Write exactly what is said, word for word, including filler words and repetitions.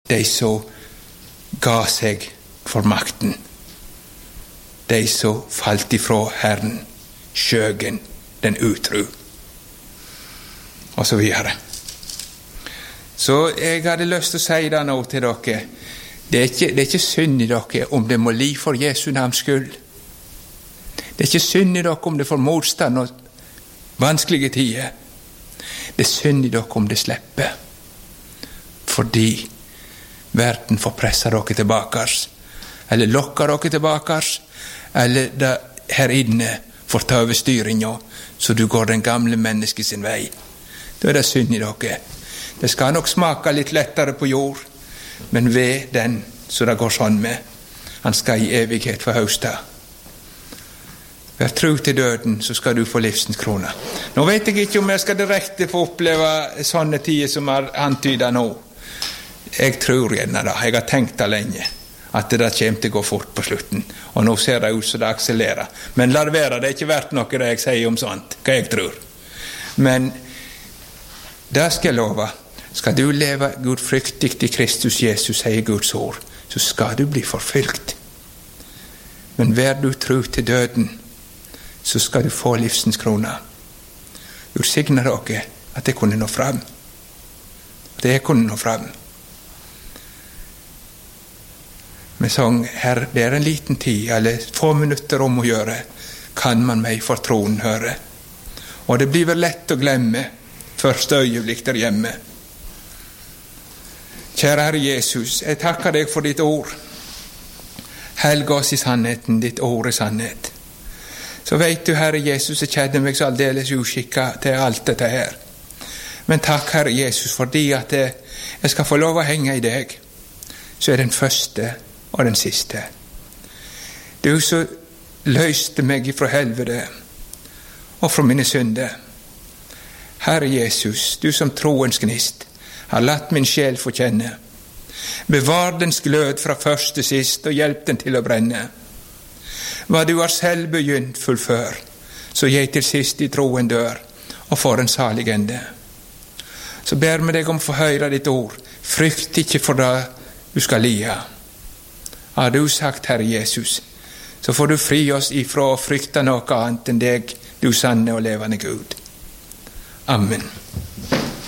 de som ga seg for makten, de som falt ifra Herren, skjøgen, den utru, og så videre. Så jeg hadde lyst til å si det nå til dere. Det er ikke, det er ikke synd i dere om det må li for Jesu navns skyld. Det er ikke synd i dere om det får motstand og vanskelige tider. Det er synd i dere om det slipper. Fordi verden får presse dere tilbake, eller lokke dere tilbake, eller det her inne får ta over styringen, så du går den gamle mennesket sin vei. Da er det synd i dere. Det skal nok smake litt lettere på jord, men ved den så det går sånn med, han skal i evighet få høste. Vær tro til døden, så skal du få livsens krone. Nå vet jeg ikke om jeg skal direkte få oppleve sånne tider som er antydet nå. Jeg tror gjerne da, jeg har tenkt det lenge, at det kommer til å gå fort på slutten. Og nå ser det ut som det akselererer. Men la det være, det er ikke verdt noe det jeg sier om sånt, hva jeg tror. Men det skal jeg love. Skal du leve gudfryktig i Kristus Jesus, sier Guds ord, så skal du bli forfylgt. Men vær du tro til døden, så skal du få livsens krone. Gud signer dere at det kunne nå fram. Det kunne nå fram. Med sånn, her, det er en liten tid, eller få minutter om å gjøre, kan man meg for tronen høre. Og det blir vel lett å glemme første øyeblikk der hjemme. Kjære Herre Jesus, jeg takker deg for ditt ord. Helg oss i sannheten, ditt ord er sannhet. Så vet du, Herre Jesus, jeg kjenner meg så aldeles uskikket til alt dette her. Men takk, Herre Jesus, fordi at jeg, jeg skal få lov å henge i deg, så er den første og den siste. Du så løste meg fra helvete og fra mine synder. Herre Jesus, du som troens gnist, har latt min sjel få kjenne. Bevar dens glød fra først til sist, og hjelp den til å brenne. Hva du har selv begynt fullfør, så jeg til sist i troen dør, og får en salig ende. Så ber vi deg om å få høre ditt ord. Frykt ikke for det du skal lia. Har du sagt, Herre Jesus, så får du fri oss ifra å frykte noe annet enn deg, du sanne og levende Gud. Amen.